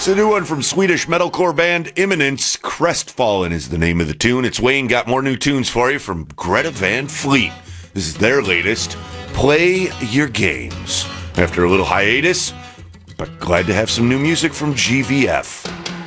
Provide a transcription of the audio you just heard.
It's a new one from Swedish metalcore band Imminence. Crestfallen is the name of the tune. It's Wayne got more new tunes for you from Greta Van Fleet. This is their latest, Play Your Games. After a little hiatus, but glad to have some new music from GVF.